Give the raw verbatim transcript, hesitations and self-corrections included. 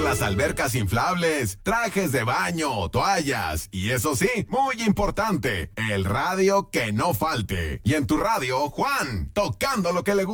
las albercas inflables, trajes de baño, toallas y eso sí, muy importante, el radio que no falte. Y en tu radio, Juan, tocando lo que le gusta.